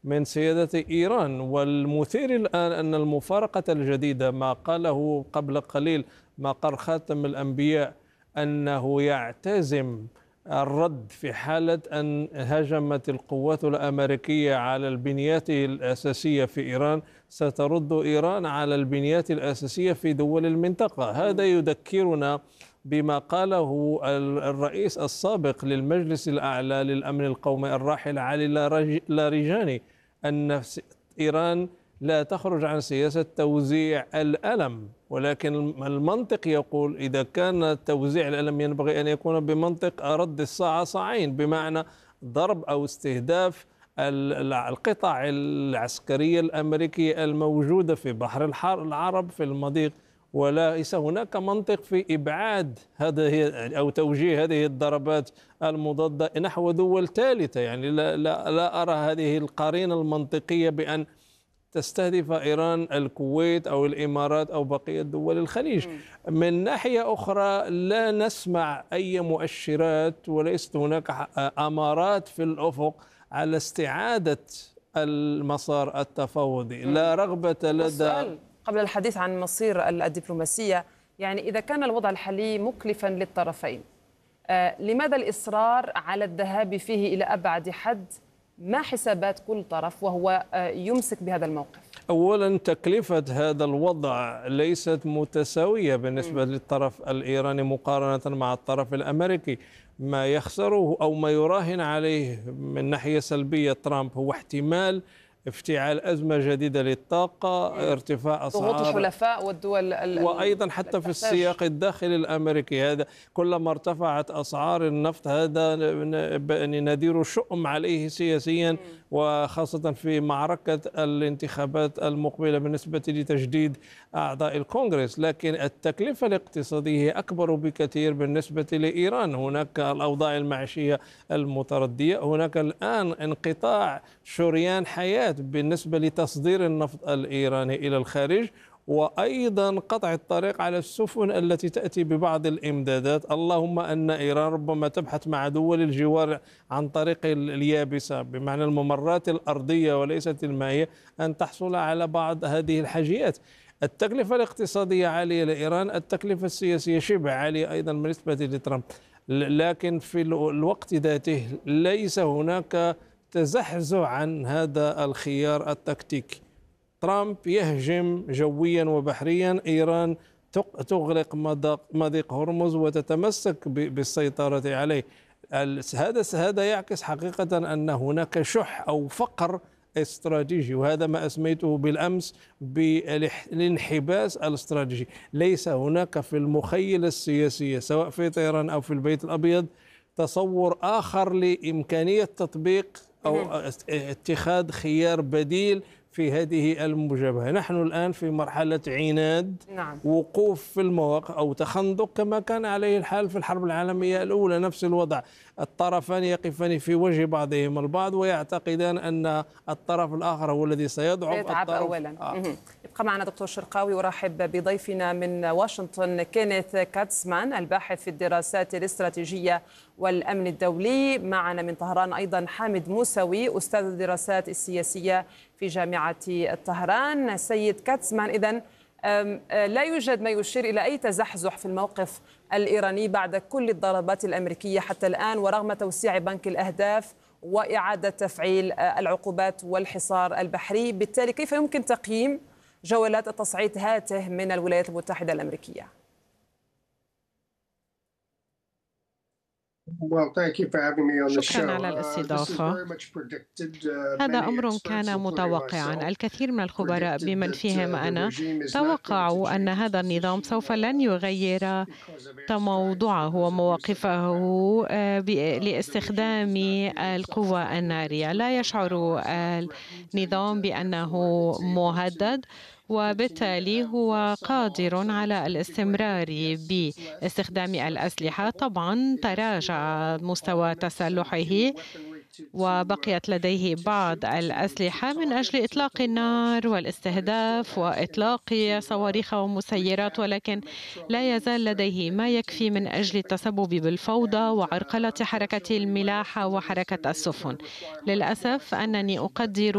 من سيادة إيران. والمثير الآن أن المفارقة الجديدة ما قاله قبل قليل ما قال خاتم الأنبياء أنه يعتزم الرد في حالة أن هجمت القوات الأمريكية على البنيات الأساسية في إيران، سترد إيران على البنيات الأساسية في دول المنطقة. هذا يذكرنا بما قاله الرئيس السابق للمجلس الأعلى للأمن القومي الراحل علي لاریجاني أن إيران لا تخرج عن سياسة توزيع الألم، ولكن المنطق يقول إذا كان توزيع الألم ينبغي أن يكون بمنطق رد الصاع صاعين، بمعنى ضرب أو استهداف القطع العسكرية الأمريكية الموجودة في بحر العرب في المضيق، وليس هناك منطق في إبعاد هذه أو توجيه هذه الضربات المضادة نحو دول ثالثة. يعني لا أرى هذه القرينة المنطقية بأن تستهدف إيران الكويت أو الإمارات أو بقية دول الخليج. من ناحية أخرى لا نسمع أي مؤشرات وليست هناك أمارات في الأفق على استعادة المسار التفاوضي، لا رغبة لدى. قبل الحديث عن مصير الدبلوماسية، يعني إذا كان الوضع الحالي مكلفا للطرفين، لماذا الإصرار على الذهاب فيه إلى أبعد حد؟ ما حسابات كل طرف وهو يمسك بهذا الموقف؟ أولا تكلفة هذا الوضع ليست متساوية بالنسبة للطرف الإيراني مقارنة مع الطرف الأمريكي. ما يخسره أو ما يراهن عليه من ناحية سلبية ترامب هو احتمال افتعال أزمة جديدة للطاقة، ارتفاع أسعار ضغوط الحلفاء والدول وأيضا حتى في السياق الداخلي الأمريكي. هذا كلما ارتفعت أسعار النفط هذا ندير شؤم عليه سياسيا، وخاصة في معركة الانتخابات المقبلة بالنسبة لتجديد أعضاء الكونغرس. لكن التكلفة الاقتصادية أكبر بكثير بالنسبة لإيران. هناك الأوضاع المعيشية المتردية، هناك الآن انقطاع شريان حياة بالنسبة لتصدير النفط الإيراني إلى الخارج، وأيضا قطع الطريق على السفن التي تأتي ببعض الإمدادات. اللهم أن إيران ربما تبحث مع دول الجوار عن طريق اليابسة بمعنى الممرات الأرضية وليست المائية أن تحصل على بعض هذه الحاجيات. التكلفة الاقتصادية عالية لإيران، التكلفة السياسية شبه عالية أيضا بالنسبة لترامب. لكن في الوقت ذاته ليس هناك تزحزح عن هذا الخيار التكتيكي. ترامب يهجم جويا وبحريا، إيران تغلق مضيق هرمز وتتمسك بالسيطرة عليه. هذا يعكس حقيقة أن هناك شح أو فقر استراتيجي، وهذا ما أسميته بالأمس بالانحباس الاستراتيجي. ليس هناك في المخيلة السياسية سواء في طهران أو في البيت الأبيض تصور آخر لإمكانية تطبيق أو اتخاذ خيار بديل في هذه المجابهة. نحن الآن في مرحلة عناد، وقوف في المواقع أو تخندق كما كان عليه الحال في الحرب العالمية الأولى، نفس الوضع. الطرفان يقفان في وجه بعضهم البعض ويعتقدان أن الطرف الآخر هو الذي سيضعف الطرف أولا. يبقى معنا دكتور شرقاوي، ورحب بضيفنا من واشنطن كينيث كاتسمان الباحث في الدراسات الاستراتيجية والأمن الدولي. معنا من طهران أيضا حامد موسوي أستاذ الدراسات السياسية في جامعة طهران. سيد كاتسمان، إذن لا يوجد ما يشير إلى أي تزحزح في الموقف الإيراني بعد كل الضربات الأمريكية حتى الآن، ورغم توسيع بنك الأهداف وإعادة تفعيل العقوبات والحصار البحري. بالتالي كيف يمكن تقييم جولات التصعيد هاته من الولايات المتحدة الأمريكية؟ شكرا على الاستضافة. هذا أمر كان متوقعا. الكثير من الخبراء بمن فيهم أنا توقعوا أن هذا النظام سوف لن يغير تموضعه ومواقفه لاستخدام القوة النارية. لا يشعر النظام بأنه مهدد، وبالتالي هو قادر على الاستمرار باستخدام الأسلحة. طبعا تراجع مستوى تسلحه وبقيت لديه بعض الأسلحة من أجل إطلاق النار والاستهداف وإطلاق صواريخ ومسيرات، ولكن لا يزال لديه ما يكفي من أجل التسبب بالفوضى وعرقلة حركة الملاحة وحركة السفن. للأسف أنني أقدر